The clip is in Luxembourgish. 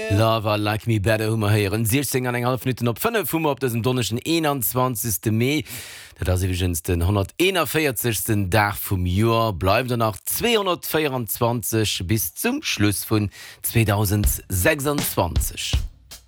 Lava like me better Hummer heieren 16 an 1,5 Minuten op 5 Hummer op dessen donneschen 21. Mai. Dat iwgens den 141. Dach vum Joer bleif nach 224 bis zum Schluss vun 2026.